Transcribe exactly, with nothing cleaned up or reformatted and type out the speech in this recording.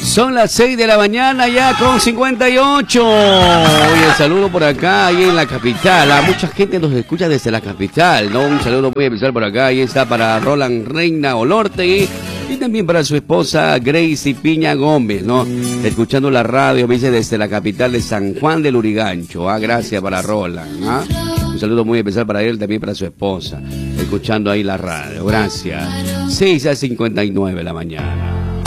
Son las seis de la mañana ya con cincuenta y ocho. Oye, saludo por acá, ahí en la capital. A mucha gente nos escucha desde la capital, ¿no? Un saludo muy especial por acá. Ahí está para Roland Reina Olorte y también para su esposa Gracie Piña Gómez, ¿no? Escuchando la radio, me dice, desde la capital de San Juan del Lurigancho. Ah, gracias para Roland, ¿ah? Un saludo muy especial para él, también para su esposa. Escuchando ahí la radio, gracias. seis a cincuenta y nueve de la mañana.